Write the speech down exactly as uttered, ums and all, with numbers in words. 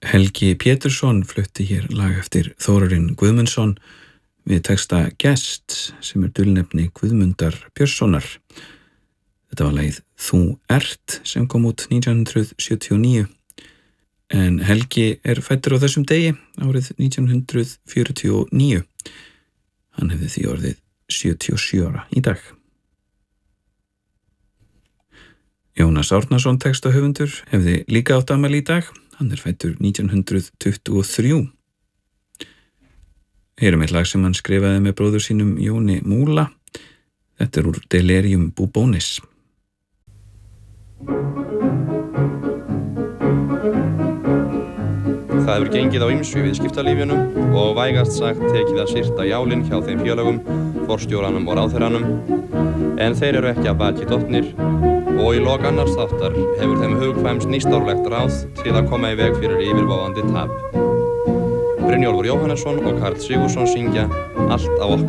Helgi Pétursson flutti hér lag eftir Þórarinn Guðmundsson við texta Gest sem er dulnefni Guðmundar Björnssonar. Þetta var lagið Þú ert sem kom út nítján hundruð sjötíu og níu en Helgi er fæddur á þessum degi árið nítján hundruð fjörutíu og níu. Hann hefði því orðið sjötíu og sjö ára í dag. Jónas Árnason textahöfundur hefði líka átt afmæli í dag. Hann er fæddur nítján hundruð tuttugu og þrjú. Heyrum eitt lag sem hann skrifaði með bróður sínum Jóni Múla. Þetta er úr Delirium Bubonis. Það hefur gengið á ýmsu í viðskiptalífinu og vægast sagt tekið að syrta jálinn hjá þeim félögum, forstjóranum og ráðherranum, en þeir eru ekki að baki dottnir og í lok annars þáttar hefur þeim hugkvæmst nýstárlegt ráð til að koma í veg fyrir yfirvofandi tap. Brynjólfur Jóhannesson og Karl Sigurðsson syngja Allt á okkar